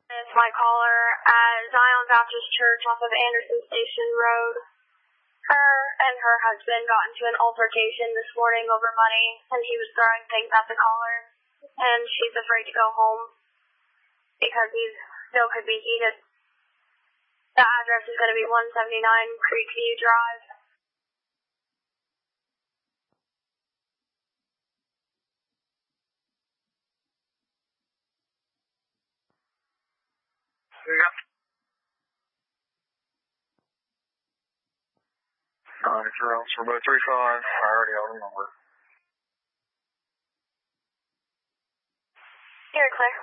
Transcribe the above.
It's my caller at Zion Baptist Church off of Anderson Station Road. Her and her husband got into an altercation this morning over money, and he was throwing things at the caller, and she's afraid to go home because he still could be heated. The address is going to be 179 Creekview Drive. Yeah. Alright, Charles, for about 35. I already have the number. You're clear.